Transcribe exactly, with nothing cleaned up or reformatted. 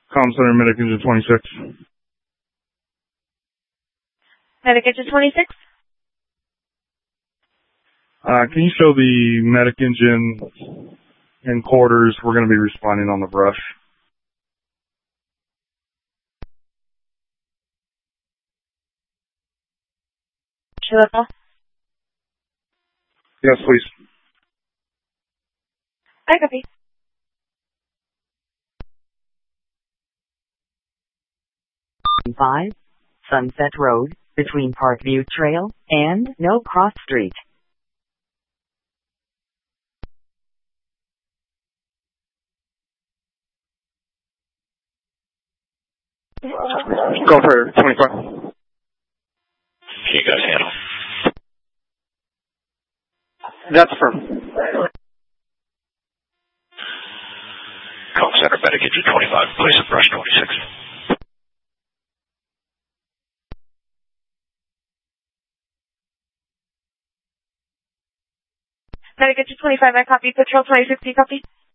Comm Center, Medic Engine twenty-six. Medic Engine twenty-six? Uh, can you show the Medic Engine in quarters? We're going to be responding on the brush. Level? Yes, please. I copy. five, Sunset Road, between Parkview Trail and No Cross Street. Go for twenty-five. Can you guys handle? That's firm. Comm Center, Medic Engine twenty-five, place at brush twenty-six. Medic Engine twenty-five, I copy. Patrol twenty-six, you copy?